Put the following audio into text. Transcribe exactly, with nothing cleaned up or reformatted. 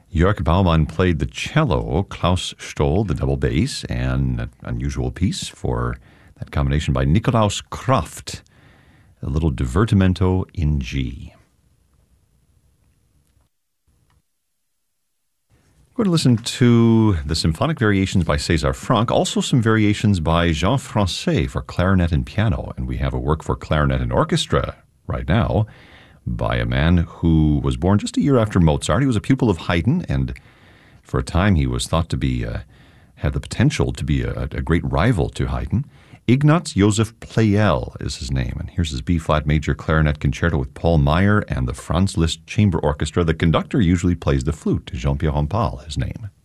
Jörg Baumann played the cello, Klaus Stoll the double bass, and an unusual piece for that combination by Nikolaus Kraft, a little Divertimento in G. We're going to listen to the symphonic variations by César Franck, also some variations by Jean Francais for clarinet and piano, and we have a work for clarinet and orchestra right now by a man who was born just a year after Mozart. He was a pupil of Haydn, and for a time he was thought to be, uh, had the potential to be a, a great rival to Haydn. Ignaz Joseph Pleyel is his name, and here's his B-flat major clarinet concerto with Paul Meyer and the Franz Liszt Chamber Orchestra. The conductor usually plays the flute, Jean-Pierre Rampal, his name.